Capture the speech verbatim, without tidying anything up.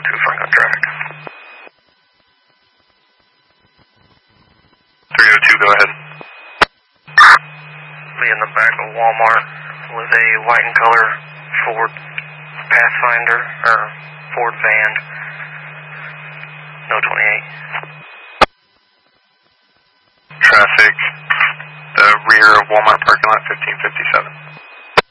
two Franklin track. three oh two, go ahead. Be in the back of Walmart with a white and color Ford Pathfinder, or Ford van, no twenty-eight. Traffic, the rear of Walmart parking lot, fifteen fifty-seven.